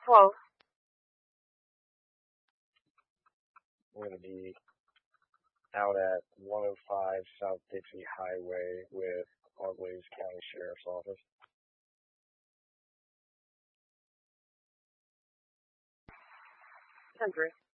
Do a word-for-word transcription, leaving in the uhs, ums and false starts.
Hello. I'm going to be out at one oh five South Dixie Highway with Auglaize County Sheriff's Office. ten three.